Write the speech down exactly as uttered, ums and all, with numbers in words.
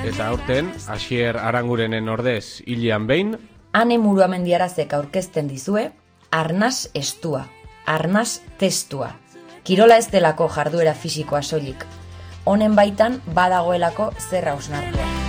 Eta aurten, Asier Arangurenen ordez hilean behin, Ane Muruamendiarazek aurkezten dizue, arnas estua, arnas testua. Kirola ez delako jarduera fisikoa soilik. Honen baitan badagoelako zer hausnartua.